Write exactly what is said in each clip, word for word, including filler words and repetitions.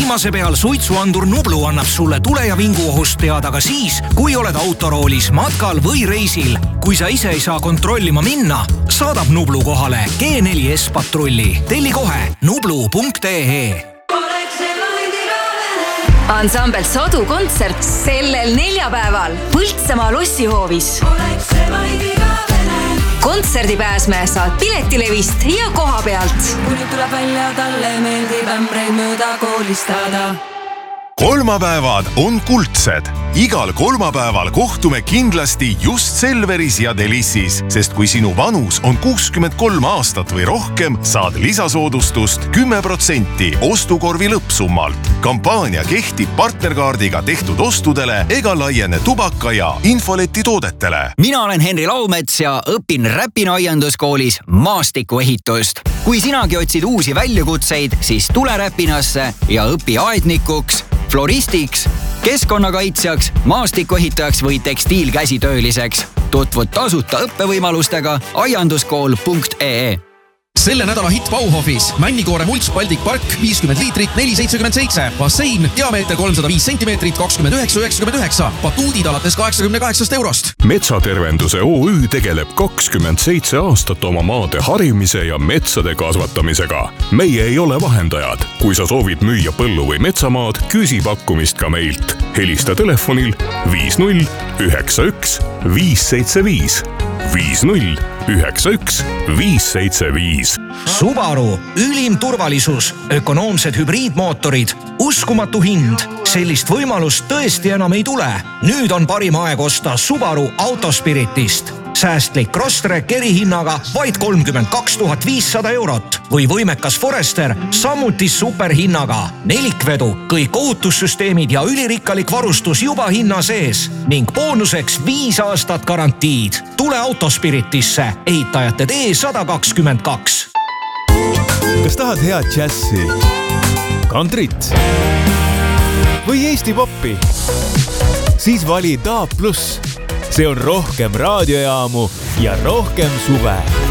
viimase peal suitsuandur Nublu annab sulle tule- ja vinguohust teada ka siis, kui oled autoroolis, matkal või reisil. Kui sa ise ei saa kontrollima minna, saadab Nublu kohale G neli S patrulli. Telli kohe nublu punkt ee. Ansambel Sodu kontsert sellel neljapäeval Põltsamaa lossihoovis. Kontserdipääsme saad Piletilevist ja koha pealt. Kuni tuleb välja, talle meeldib ämbreid mööda koolistada. Kolmapäevad on kuldsed. Igal kolmapäeval kohtume kindlasti just Selveris ja Delissis, sest kui sinu vanus on kuuskümmend kolm aastat või rohkem, saad lisasoodustust kümme protsenti ostukorvi lõppsummalt. Kampaania kehtib partnerkaardiga tehtud ostudele ega laiene tubaka ja infoleti toodetele. Mina olen Henri Laumets ja õpin Räpina aianduskoolis maastikuehitust. Kui sinagi otsid uusi väljakutseid, siis tule Räpinasse ja õpi aednikuks, floristiks, keskkonnakaitsjaks, maastikuehitajaks või tekstiilkäsitööliseks. Tutvud tasuta õppevõimalustega aianduskool punkt ee. Selle nädala hitt Bauhofis Männikoore mults Baltic Park viiskümmend liitrit neli seitsekümmend seitse. Bassein diameeter kolmsada viis sentimeetrit kakskümmend üheksa üheksakümmend üheksa. Batuudid alates kaheksakümne kaheksast eurost. Metsatervenduse O Ü tegeleb kakskümmend seitse aastat oma maade harimise ja metsade kasvatamisega. Meie ei ole vahendajad. Kui sa soovid müüa põllu või metsamaad, küsi pakkumist ka meilt. Helista telefonil viis null üheksa üks viis seitse viis. viis null üheksa üks viis seitse viis. Subaru, ülim turvalisus, ökonoomsed hübriidmootorid, uskumatu hind. Sellist võimalust tõesti enam ei tule. Nüüd on parim aeg osta Subaru Autospiritist. Säästlik Crosstrek erihinnaga vaid kolmkümmend kaks tuhat viissada eurot või võimekas Forester samuti superhinnaga. Nelikvedu, kõik ohutussüsteemid ja ülirikkalik varustus juba hinna sees ning boonuseks viis aastat garantiid. Tule Autospiritisse, ehitajate tee sada kakskümmend kaks. Kas tahad head džässi, kantrit või Eesti poppi? Siis vali D A B plus. See on rohkem raadiojaamu ja rohkem suve.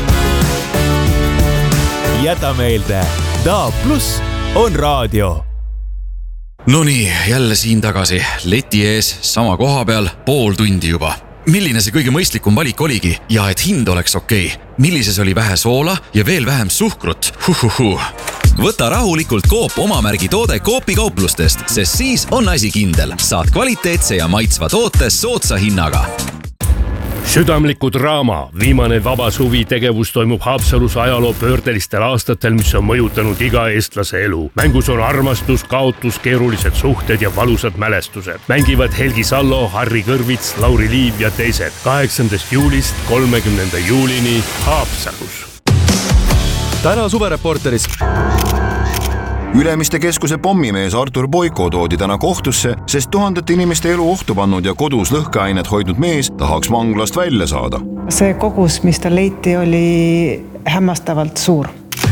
Jäta meelde, D A B plus on raadio. No nii, jälle siin tagasi. Leti ees, sama koha peal, pool tundi juba. Milline see kõige mõistlikum valik oligi ja et hind oleks okei? Millises oli vähe soola ja veel vähem suhkrut? Huhuhu. Võta rahulikult Coop omamärgi toode Coopi kauplustest, sest siis on asi kindel. Saad kvaliteetse ja maitsva toote soodsa hinnaga. Südamliku draama. Viimane vaba suvi tegevus toimub Haapsalus ajaloo pöördelistel aastatel, mis on mõjutanud iga eestlase elu. Mängus on armastus, kaotus, keerulised suhted ja valusad mälestused. Mängivad Helgi Sallo, Harri Kõrvits, Lauri Liiv ja teised. kaheksandast juulist kolmekümnenda juulini Haapsalus. Täna suvereporteris. Ülemiste keskuse pommimees Artur Boiko toodi täna kohtusse, sest tuhandete inimeste elu ohtu pannud ja kodus lõhkeainet hoidnud mees tahaks vanglast välja saada. See kogus, mis ta leiti, oli hämmastavalt suur.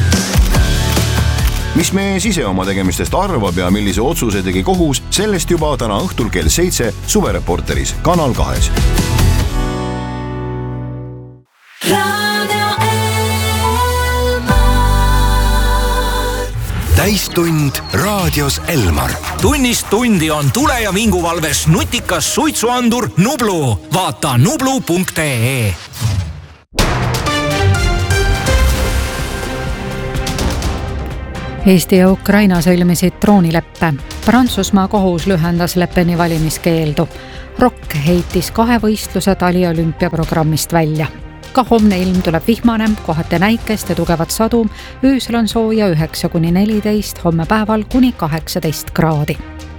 Mis mees ise oma tegemistest arvab ja millise otsuse tegi kohus, sellest juba täna õhtul kell seitse suvereporteris Kanal kahes. Täistund raadios Elmar. Tunnist tundi on tule- ja vinguvalves nutikas suitsuandur Nublu. Vaata nublu punkt ee. Eesti ja Ukraina sõlmisid droonileppe. Prantsusmaa kohus lühendas leppeni valimiskeeldu. Rock heitis kahe võistluse taliolümpiaprogrammist välja. Ka homne ilm tuleb vihmane, kohati näikest ja tugevat sadu. Öösel on sooja üheksa kuni neliteist, homme päeval kuni kaheksateist kraadi.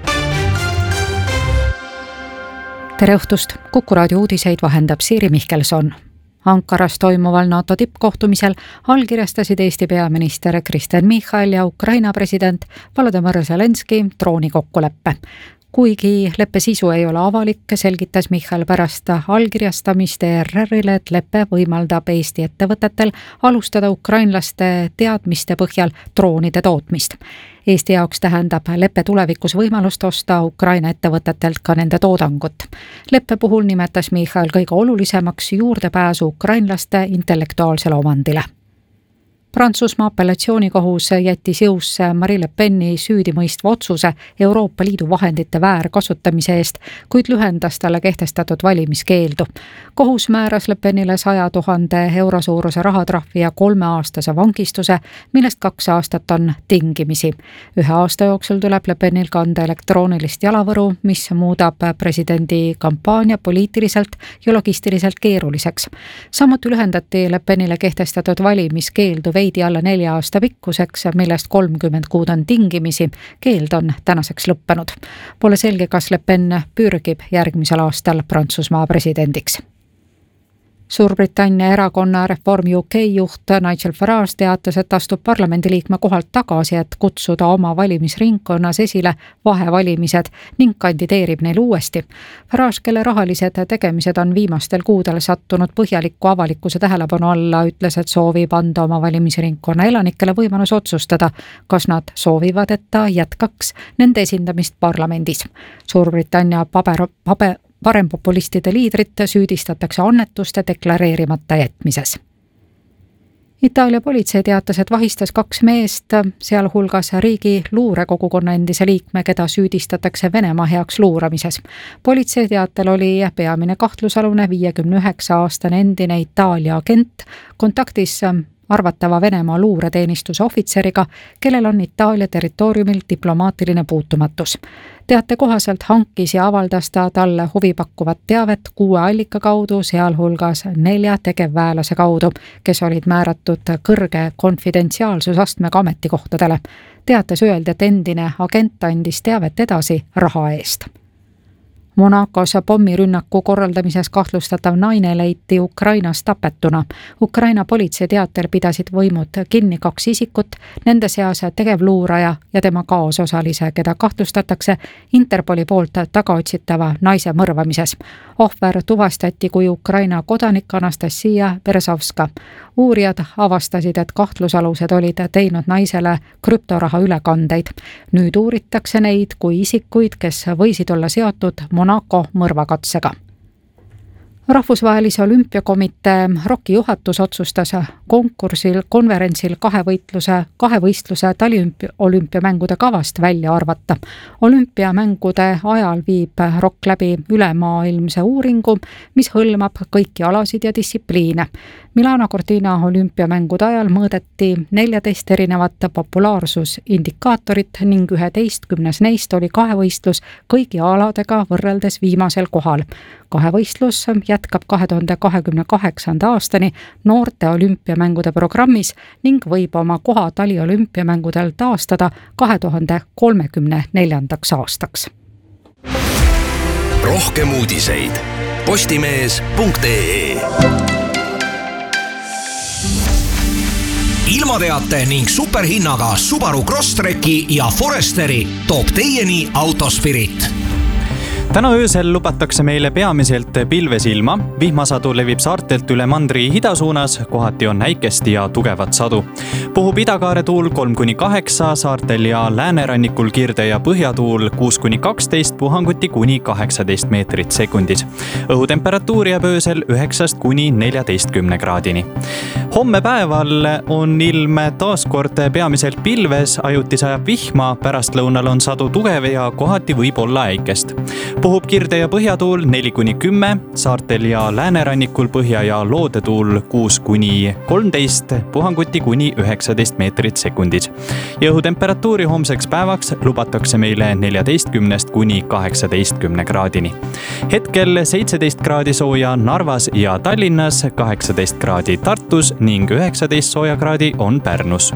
Tere õhtust! Kuku raadio uudiseid vahendab Siiri Mihkelson. Ankaras toimuval NATO tippkohtumisel allkirjastasid Eesti peaminister Kristen Michal ja Ukraina president Volodymyr Zelenski drooni kokkuleppe. Kuigi leppe sisu ei ole avalik, selgitas Michal pärast allkirjastamist E R R-ile, et leppe võimaldab Eesti ettevõtetel alustada ukrainlaste teadmiste põhjal droonide tootmist. Eesti jaoks tähendab leppe tulevikus võimalust osta Ukraina ettevõtetelt ka nende toodangut. Leppe puhul nimetas Michal kõige olulisemaks juurdepääsu ukrainlaste intellektuaalsele omandile. Prantsusmaa apellatsioonikohus jättis jõusse Marine Le Peni süüdimõistva otsuse Euroopa Liidu vahendite väärkasutamise eest, kuid lühendas talle kehtestatud valimiskeeldu. Kohus määras Le Penile saja tuhande euro suuruse rahatrahvi ja kolmeaastase vangistuse, millest kaks aastat on tingimisi. Ühe aasta jooksul tuleb Le Penil kanda elektroonilist jalavõru, mis muudab presidendi kampaania poliitiliselt ja logistiliselt keeruliseks. Samuti lühendati Le Penile kehtestatud valimiskeeldu veidi alla nelja aasta pikkuseks, millest kolmkümmend kuud on tingimisi. Keeld on tänaseks lõppenud. Pole selge, kas Le Pen pürgib järgmisel aastal Prantsusmaa presidendiks. Suurbritannia erakonna Reform U K juht Nigel Farage teatas, et astub parlamendiliikme kohalt tagasi, et kutsuda oma valimisringkonnas esile vahevalimised ning kandideerib neil uuesti. Farage, kelle rahalised tegemised on viimastel kuudel sattunud põhjaliku avalikkuse tähelepanu alla, ütles, et soovib anda oma valimisringkonna elanikele võimalus otsustada, kas nad soovivad, et ta jätkaks nende esindamist parlamendis. Suurbritannia paber, paber parempopulistide liidrit süüdistatakse annetuste deklareerimata jätmises. Itaalia politsei teatas, et vahistas kaks meest, sealhulgas riigi luurekogukonna endise liikme, keda süüdistatakse Venemaa heaks luuramises. Politsei teatel oli peamine kahtlusalune viiekümne üheksa aastane endine Itaalia agent kontaktis arvatava Venemaa luureteenistuse ohvitseriga, kellel on Itaalia territooriumil diplomaatiline puutumatus. Teate kohaselt hankis ja avaldas ta talle huvipakkuvat teavet kuue allika kaudu, sealhulgas nelja tegevväelase kaudu, kes olid määratud kõrge konfidentsiaalsusastmega ametikohtadele. Teates öeldi, et endine agent andis teavet edasi raha eest. Monacos pommirünnaku korraldamises kahtlustatav naine leiti Ukrainas tapetuna. Ukraina politsei teatel pidasid võimud kinni kaks isikut, nende seas tegevluuraja ja tema kaasosalise, keda kahtlustatakse Interpoli poolt tagaotsitava naise mõrvamises. Ohver tuvastati kui Ukraina kodanik Anastasia Beresovska. Uurijad avastasid, et kahtlusalused olid teinud naisele krüptoraha ülekandeid. Nüüd uuritakse neid kui isikuid, kes võisid olla seotud Monaco mõrvakatsega. Rahvusvahelise olümpiakomitee ROK-i juhatus otsustas konkursil, konverentsil kahevõitluse, kahevõistluse taliolümpiamängude kavast välja arvata. Olümpiamängude ajal viib ROK läbi ülemaailmse uuringu, mis hõlmab kõiki alasid ja distsipliine. Milano Cortina olümpiamängude ajal mõõdeti neljateist erinevat populaarsusindikaatorit ning üheteistkümnes neist oli kahevõistlus kõigi aladega võrreldes viimasel kohal. Kahevõistlus jätkab kahe tuhande kahekümne kaheksanda aastani noorte olümpiamängude programmis ning võib oma koha taliolümpiamängudel taastada kahe tuhande kolmekümne neljandaks aastaks. Rohkem uudiseid postimees punkt ee. Ilmateate ning superhinnaga Subaru Crosstreki ja Foresteri toob teieni Autospirit. Täna öösel lubatakse meile peamiselt pilves ilma. Vihmasadu levib saartelt üle mandri idasuunas, kohati on äikest ja tugevat sadu. Puhub idakaare tuul kolm kuni kaheksa, saartel ja läänerannikul kirde ja põhjatuul kuus kuni kaksteist, puhanguti kuni kaheksateist meetrit sekundis. Õhutemperatuur jääb öösel üheksast kuni neljateistkümne kraadini. Homme päeval on ilm taaskord peamiselt pilves, ajuti sajab vihma, pärastlõunal on sadu tugev ja kohati võib olla äikest. Puhub kirde ja põhjatuul neli kuni kümme, saartel ja läänerannikul põhja ja loodetuul kuus kuni kolmteist, puhanguti kuni üheksateist meetrit sekundis. Ja õhutemperatuuri homseks päevaks lubatakse meile neljateistkümnest kuni kaheksateistkümne kraadini. Hetkel seitseteist kraadi sooja Narvas ja Tallinnas, kaheksateist kraadi Tartus ning üheksateist sooja kraadi on Pärnus.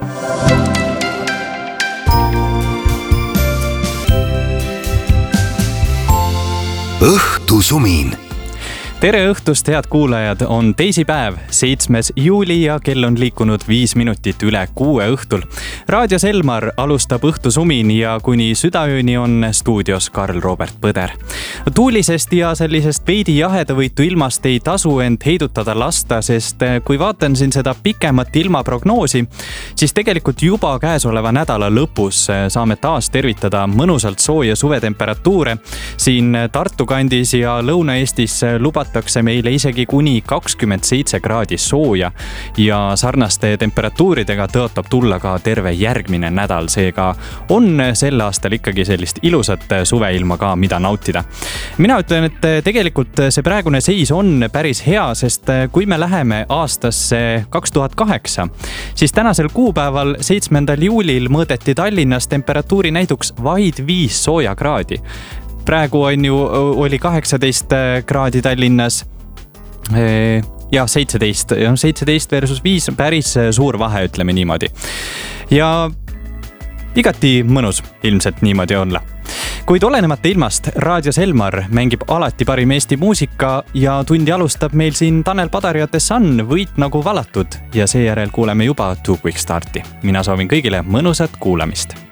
Õhtusumin. Tere õhtust, head kuulajad, on teisipäev, seitsmes juuli ja kell on liikunud viis minutit üle kuue õhtul. Raadio Selmar alustab õhtusumin ja kuni südaööni on stuudios Karl Robert Põder. Tuulisest ja sellisest veidi jahedavõitu ilmast ei tasu end heidutada lasta, sest kui vaatan siin seda pikemat ilmaprognoosi, siis tegelikult juba käesoleva nädala lõpus saame taas tervitada mõnusalt sooja suvetemperatuure. Siin Tartu kandis ja Lõuna-Eestis lubatakse lubatakse meile isegi kuni kakskümmend seitse kraadi sooja ja sarnaste temperatuuridega tõotab tulla ka terve järgmine nädal, seega on sel aastal ikkagi sellist ilusat suveilma ka, mida nautida. Mina ütlen, et tegelikult see praegune seis on päris hea, sest kui me läheme aastasse kaks tuhat kaheksa, siis tänasel kuupäeval seitsmendal juulil mõõdeti Tallinnas temperatuuri näiduks vaid viis sooja kraadi. Praegu on ju, oli kaheksateist kraadi Tallinnas ja seitseteist, seitseteist versus viis, päris suur vahe, ütleme niimoodi. Ja igati mõnus ilmselt niimoodi olla. Kuid olenemata ilmast, Raadios Elmar mängib alati parim Eesti muusika ja tundi alustab meil siin Tanel Padar ja The Sun, Võit nagu valatud ja seejärel kuuleme juba Too Quick Starti. Mina soovin kõigile mõnusat kuulamist.